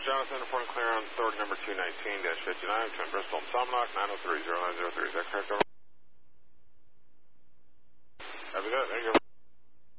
Jonathan, reporting clear on authority number 219-59 between Bristol and Salmonock, 903-0903. Is that correct? Over. Copy that. There you go.